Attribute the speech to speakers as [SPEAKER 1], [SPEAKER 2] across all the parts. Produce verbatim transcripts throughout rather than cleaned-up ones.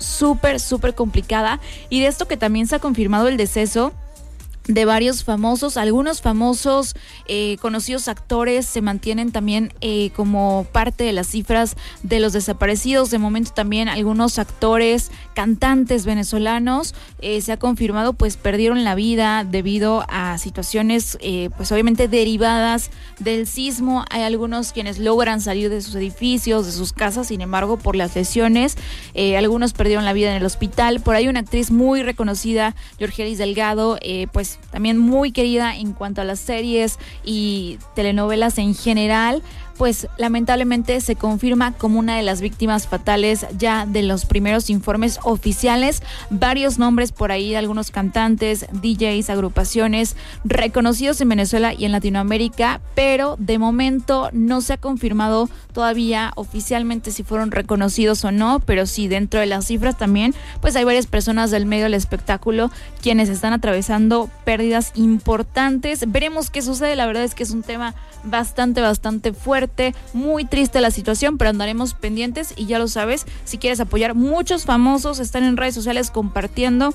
[SPEAKER 1] súper, súper complicada. Y de esto que también se ha confirmado el deceso de varios famosos, algunos famosos eh, conocidos actores se mantienen también eh, como parte de las cifras de los desaparecidos. De momento también algunos actores, cantantes venezolanos eh, se ha confirmado pues perdieron la vida debido a situaciones eh, pues obviamente derivadas del sismo. Hay algunos quienes logran salir de sus edificios, de sus casas, sin embargo por las lesiones eh, algunos perdieron la vida en el hospital. Por ahí una actriz muy reconocida, Georgelis Delgado, eh, pues también muy querida en cuanto a las series y telenovelas en general, pues lamentablemente se confirma como una de las víctimas fatales ya de los primeros informes oficiales. Varios nombres por ahí de algunos cantantes, D Js, agrupaciones reconocidos en Venezuela y en Latinoamérica, pero de momento no se ha confirmado todavía oficialmente si fueron reconocidos o no, pero sí dentro de las cifras también pues hay varias personas del medio del espectáculo quienes están atravesando pérdidas importantes. Veremos qué sucede. La verdad es que es un tema bastante, bastante fuerte, muy triste la situación, pero andaremos pendientes y ya lo sabes, si quieres apoyar, muchos famosos están en redes sociales compartiendo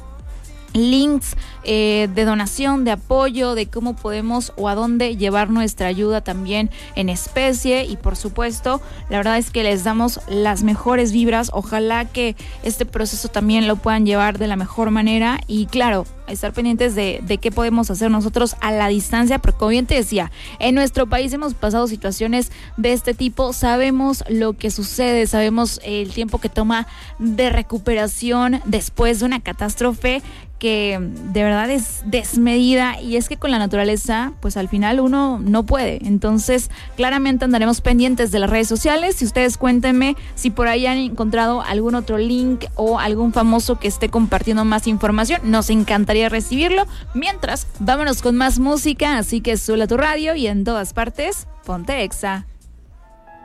[SPEAKER 1] links eh, de donación, de apoyo, de cómo podemos o a dónde llevar nuestra ayuda también en especie. Y por supuesto, la verdad es que les damos las mejores vibras. Ojalá que este proceso también lo puedan llevar de la mejor manera y claro, estar pendientes de, de qué podemos hacer nosotros a la distancia, porque como bien te decía, en nuestro país hemos pasado situaciones de este tipo, sabemos lo que sucede, sabemos el tiempo que toma de recuperación después de una catástrofe que de verdad es desmedida, y es que con la naturaleza pues al final uno no puede. Entonces claramente andaremos pendientes de las redes sociales. Si ustedes cuéntenme si por ahí han encontrado algún otro link o algún famoso que esté compartiendo más información, nos encantaría recibirlo. Mientras, vámonos con más música, así que sube a tu radio y en todas partes, ponte Exa.